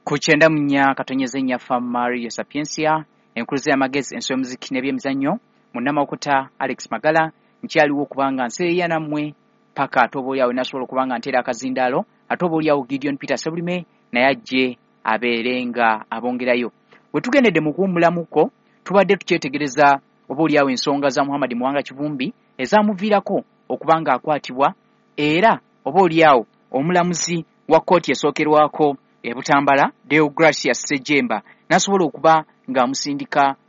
Kuchenda munya katonyeze nyafa Maria Sapiensia enkuluze y'amagezi ensomo muziki n'ebyemizannyo munnamakuta Alex Magala nkyaliwo okubanga nseeya nammwe paka atoboolyawo nasobola okubanga nteera akazindaalo atoboolyawo Gideon Peter Sebulime naye ajje abeerenga abongerayo. Bwe tugendedde mu kuwummulamuko tubadde tukyetegereza oboolyawo ensonga za Muhammad Muwanga Kivumbi ezaamuviirako okubanga akwatibwa era oboolyawo omulamuzi wa kkooti esookerwako e Butambala Deogracius Ssejjemba n'asobola okuba ng'amusindika